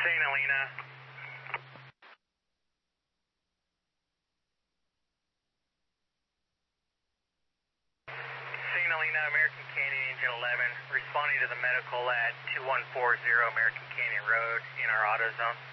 St. Helena. St. Helena, American Canyon, Engine 11, responding to the medical at 2140 American Canyon Road in our auto zone.